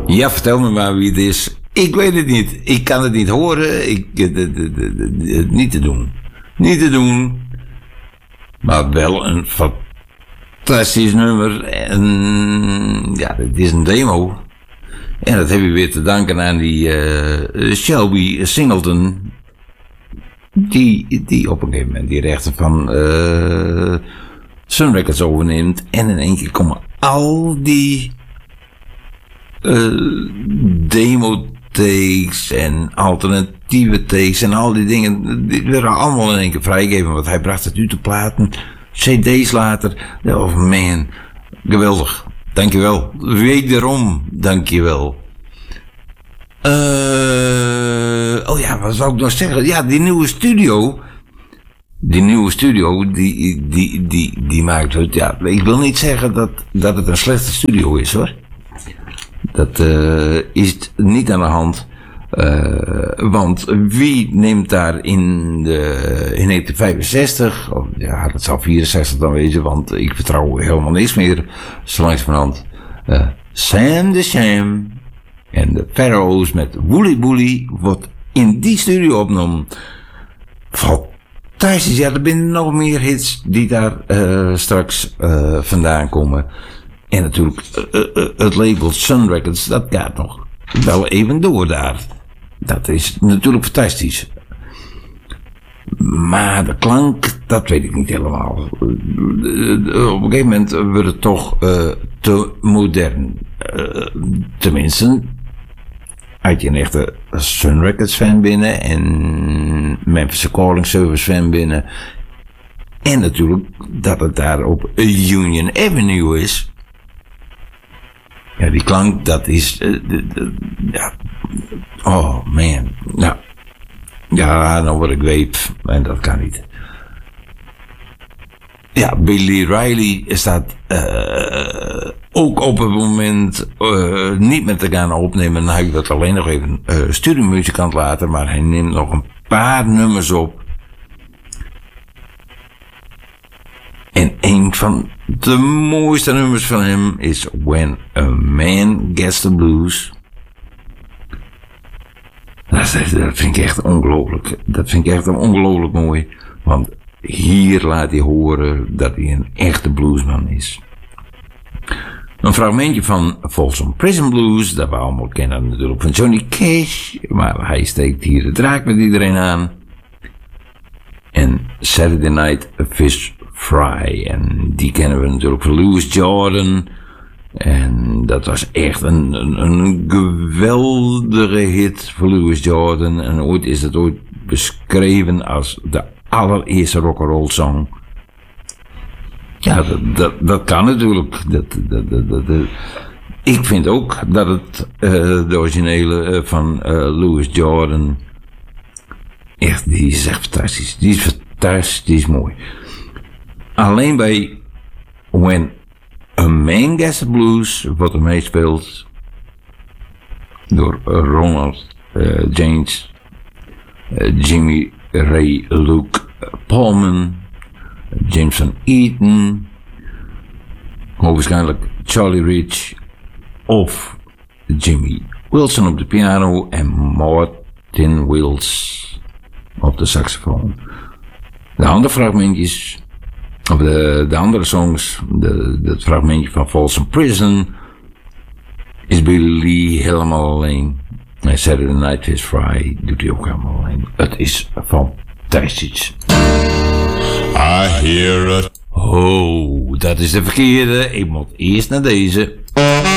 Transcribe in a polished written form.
Ja, vertel me maar wie het is. Ik weet het niet. Ik kan het niet horen. Niet te doen. Niet te doen. Maar wel een fantastisch nummer. En ja, het is een demo. En dat heb je weer te danken aan die Shelby Singleton. Die op een gegeven moment die rechten van Sun Records overneemt. En in één keer komen al die demo takes en alternatieve takes en al die dingen, die werden allemaal in één keer vrijgegeven, want hij bracht het uit de platen, cd's later. Oh man, geweldig. Dankjewel. Wederom, dankjewel. Oh ja, wat zou ik nog zeggen? Ja, die nieuwe studio, die maakt het, ja, ik wil niet zeggen dat het een slechte studio is, hoor. Dat is niet aan de hand. Want wie neemt daar in 1965, ja, dat zal 64 dan wezen, want ik vertrouw helemaal niks meer, zo langzamerhand. Sam the Sham en de Pharaohs met Woolly Woolly wordt in die studio opgenomen. Fantastisch, ja, er zijn nog meer hits die daar straks vandaan komen. En natuurlijk het label Sun Records, dat gaat nog wel even door daar. Dat is natuurlijk fantastisch. Maar de klank, dat weet ik niet helemaal. Op een gegeven moment wordt het toch te modern. Tenminste, uit je een echte Sun Records fan binnen en Memphis Calling Service fan binnen. En natuurlijk dat het daar op Union Avenue is. Ja, die klank, dat is, ja, oh man, nou, ja, nou word ik weep, en dat kan niet. Ja, Billy Riley staat ook op het moment niet meer te gaan opnemen, dan heb ik dat alleen nog even studiomuzikant later, maar hij neemt nog een paar nummers op. En een van de mooiste nummers van hem is When a Man Gets the Blues. Dat vind ik echt ongelooflijk. Dat vind ik echt ongelooflijk mooi. Want hier laat hij horen dat hij een echte bluesman is. Een fragmentje van Folsom Prison Blues, dat we allemaal kennen natuurlijk van Johnny Cash. Maar hij steekt hier de draak met iedereen aan. En Saturday Night Fish Fry, en die kennen we natuurlijk van Louis Jordan. En dat was echt een geweldige hit voor Louis Jordan. En ooit is het ooit beschreven als de allereerste rock'n'roll song. Ja, dat kan natuurlijk. Ik vind ook dat het de originele van Louis Jordan, echt, die is echt fantastisch. Die is fantastisch mooi. Alleen bij When a Man Gets the Blues wordt er meespeeld door Ronald James, Jimmy Ray Luke Pullman, Jameson Eaton, hoogstwaarschijnlijk Charlie Rich of Jimmy Wilson op de piano en Martin Wills op de saxofoon. De andere fragmentjes, of de andere songs, dat fragmentje van Folsom Prison, is Billy Lee helemaal alleen. En Saturday Night Fish Fry doet hij ook helemaal alleen. Het is fantastisch. I hear it. Oh, dat is de verkeerde. Ik moet eerst naar deze.